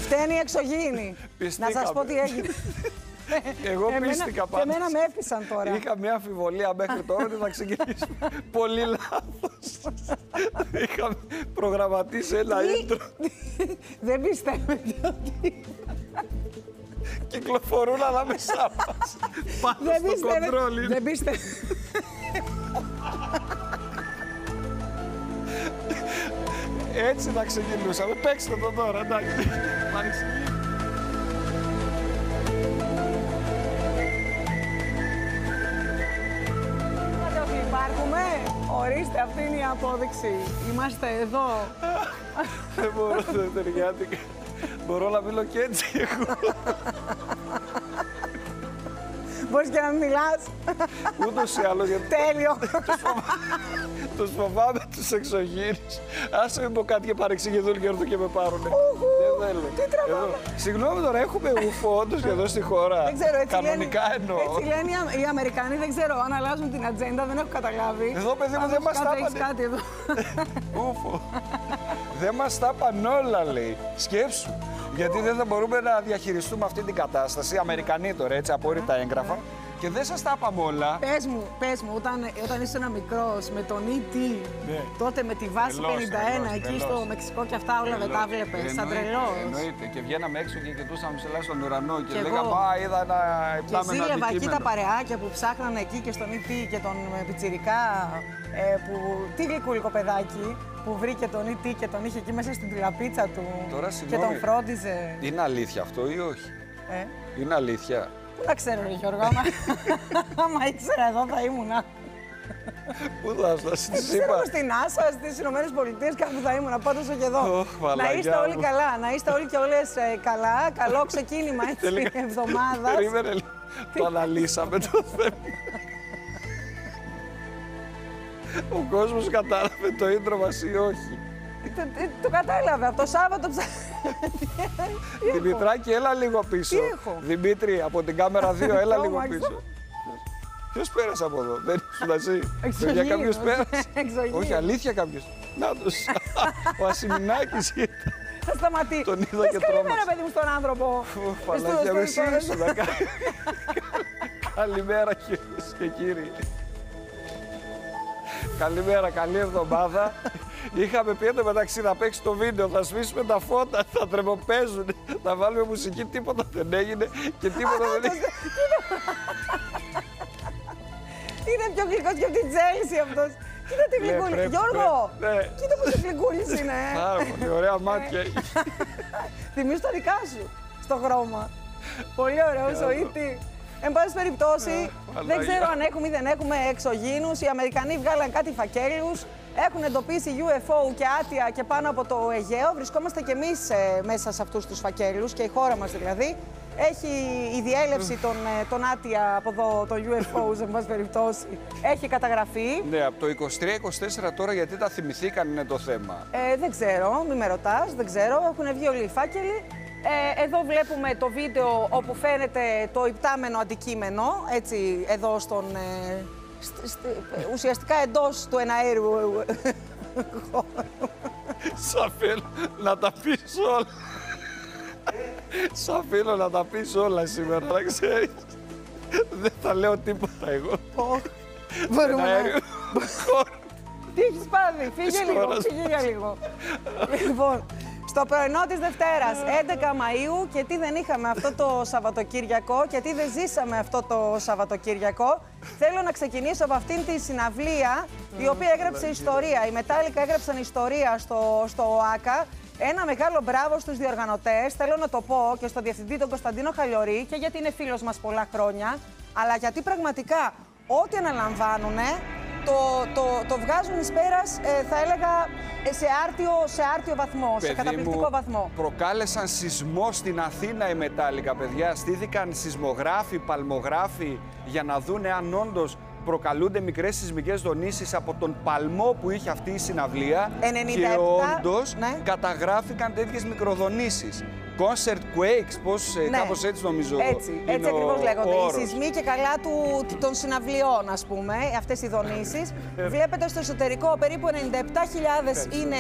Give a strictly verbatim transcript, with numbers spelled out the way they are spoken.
Φταίνει η εξωγήινη. Να σας πω τι έγινε. Εγώ εμένα, πίστηκα πάντα. Εμένα με έπεισαν τώρα. Είχα μια αμφιβολία μέχρι τώρα ότι θα ξεκινήσουμε πολύ λάθος. Είχαμε προγραμματίσει ένα intro. Δεν πιστεύετε ότι... Κυκλοφορούν ανάμεσά μας. Πάνω Δεν στο κοντρόλ. Δεν πιστεύετε. Έτσι θα ξεκινούσαμε. Παίξτε το τώρα, εντάξει. Υπάρχουμε. Ορίστε, αυτή είναι η απόδειξη. Είμαστε εδώ. Δεν μπορώ, δεν ταιριάτικα. Μπορώ να μιλώ και έτσι εγώ. Μπορείς και να μην μιλάς. Ούτως ή άλλως, γιατί Τέλειο. τους φοβάμαι τους εξωγήινους. Άσε μην πω κάτι και παρεξηγηθούν και έρθουν και με πάρουνε. Δεν θέλω. Τι τραβάμε. Συγγνώμη τώρα, έχουμε ουφό όντως και εδώ στη χώρα. Δεν ξέρω, έτσι Κανονικά λένε, εννοώ. Έτσι λένε οι, Α- οι Αμερικάνοι, δεν ξέρω αν αλλάζουν την ατζέντα, δεν έχω καταλάβει. Εδώ, παιδί μου, δεν μας τα έχεις είπανε. κάτι εδώ. Ούφο. Δεν μας τα είπαν όλα, λέει. Σκέψου. Γιατί δεν θα μπορούμε να διαχειριστούμε αυτή την κατάσταση. Αμερικανοί τώρα, έτσι, απόρριτα έγγραφα. Και δεν σας τα είπαμε όλα. Πες μου, πες μου, όταν, όταν ήσουν ένα μικρός με τον ι τι, Ναι. τότε με τη βάση Τρελός, πενήντα ένα τρελός, εκεί τρελός. στο Μεξικό και αυτά όλα δεν τα βλέπεις, σαν Εννοείται, τρελός. εννοείται. Και βγαίναμε έξω και κοιτούσαμε ψηλά στον ουρανό και, Κι εγώ. λέγαμε, α, είδα ένα Και υπτάμενο ζήλευα εκεί τα αντικείμενο. παρεάκια που ψάχνανε εκεί και στον ι τι και τον ε, πιτσιρικά, ε, που, τι γλυκούλικο παιδάκι που βρήκε τον ι τι και τον είχε εκεί μέσα στην τηλαπίτσα του Τώρα, και συγγνώμη, τον φρόντιζε. Είναι αλήθεια αυτό ή όχι? Ε, Είναι αλήθεια. πού να ξέρω ρε Γιώργο, άμα, άμα ήξερα εδώ θα ήμουνα. Πού θα φτάσει, Δεν τη ξέρω είπα. στην Άσα, στις Ηνωμένες Πολιτείες, κάπου θα ήμουν, πάντως όχι εδώ. Ωχ, Να Παναγιά είστε όλοι μου. καλά, να είστε όλοι και όλες ε, καλά. Καλό ξεκίνημα έτσι Τελικά. εβδομάδας. Περίμενε λίγο. Το αναλύσαμε το θέμα. Ο κόσμος κατάλαβε το intro μας ή όχι? Το, το, το κατάλαβε, από το Σάββατο ψάχνει. Δημητράκη, έλα λίγο πίσω. Τι έχω? Δημήτρη, από την κάμερα δύο, έλα Το λίγο μάξο. πίσω. Ποιος πέρασε από εδώ? Δεν ήσουν εσύ? Εξωγήινος. Παιδιά, κάποιος πέρασε. Εξωγήινος. Όχι, αλήθεια κάποιος. Νάτος. Ο Ασημινάκης ήταν. Θα σταματήσει. Τον είδα Πες και καλημέρα, τρόμαξα. παιδί μου, στον άνθρωπο. Ουφ, Στο- Παναγία στο μου, εσύ εικόνα. ήσουν. Καλημέρα, κυρίες και κύριοι. Καλημέρα, καλή εβδομάδα. Είχαμε πει εντωμεταξύ να παίξει το βίντεο, θα σβήσουμε τα φώτα, θα τρεμοπαίζουν, θα βάλουμε μουσική, τίποτα δεν έγινε και τίποτα δεν έγινε. Είναι πιο γλυκός και από την Τζέλση αυτός. Κοίτα τι Ναι, γλυκούλη. πρέπει, Γιώργο, πρέπει, ναι. κοίτα πόσο γλυκούλης είναι. ε. Πάρα πολύ ωραία μάτια. Θυμίζεις τα δικά σου στο χρώμα. Πολύ ωραίος ο Ήτη. Εν πάση περιπτώσει, δεν Παναγία. ξέρω αν έχουμε ή δεν έχουμε εξωγήινους. Οι Αμερικανοί βγάλαν κάτι φακέλους. Έχουν εντοπίσει γιου εφ ο και άτια και πάνω από το Αιγαίο. Βρισκόμαστε κι εμείς ε, μέσα σε αυτούς τους φακέλους και η χώρα μας δηλαδή. Έχει η διέλευση των, ε, των άτια από εδώ, των γιου εφ ο, εν πάση περιπτώσει, έχει καταγραφεί. Ναι, από το είκοσι τρία είκοσι τέσσερα τώρα γιατί τα θυμηθήκαν είναι το θέμα. Ε, δεν ξέρω, μη με ρωτάς, δεν ξέρω. Έχουν βγει όλοι οι φάκελοι. Ε, εδώ βλέπουμε το βίντεο όπου φαίνεται το υπτάμενο αντικείμενο, έτσι, εδώ στον... Ε, σ- σ- ουσιαστικά εντός του εναέριου χώρου. Σ' αφήνω να τα πεις όλα. Σ' αφήνω να τα πεις όλα σήμερα, να ξέρεις. Δεν θα λέω τίποτα εγώ. Μπορούμε Ένα να... αέριο χώρο. Τι έχεις πάθει, φύγε Της λίγο, χώρας. φύγε για λίγο. Λοιπόν, στο πρωινό της Δευτέρας, έντεκα Μαΐου, και τι δεν είχαμε αυτό το Σαββατοκύριακο και τι δεν ζήσαμε αυτό το Σαββατοκύριακο. Θέλω να ξεκινήσω από αυτήν τη συναυλία, η οποία έγραψε ιστορία. Οι Metallica έγραψαν ιστορία στο, στο ΟΑΚΑ. Ένα μεγάλο μπράβο στους διοργανωτές, θέλω να το πω, και στον διευθυντή τον Κωνσταντίνο Χαλιορί, και γιατί είναι φίλος μας πολλά χρόνια, αλλά γιατί πραγματικά ό,τι αναλαμβάνουνε, το, το, το βγάζουν εις πέρας, ε, θα έλεγα, ε, σε άρτιο, σε άρτιο βαθμό, σε Παιδί καταπληκτικό μου, βαθμό. προκάλεσαν σεισμό στην Αθήνα οι Metallica, παιδιά. Στήθηκαν σεισμογράφοι, παλμογράφοι για να δούνε αν όντως προκαλούνται μικρές σεισμικές δονήσεις από τον παλμό που είχε αυτή η συναυλία. ενενήντα Και επτά, όντως ναι. καταγράφηκαν τέτοιες μικροδονήσεις. Concert quakes, πώς, Ναι. κάπως έτσι νομίζω. Έτσι, είναι έτσι ο ακριβώς λέγονται. Οι όρος. σεισμοί και καλά του, των συναυλιών, ας πούμε, αυτές οι δονήσεις. Βλέπετε στο εσωτερικό περίπου ενενήντα επτά χιλιάδες είναι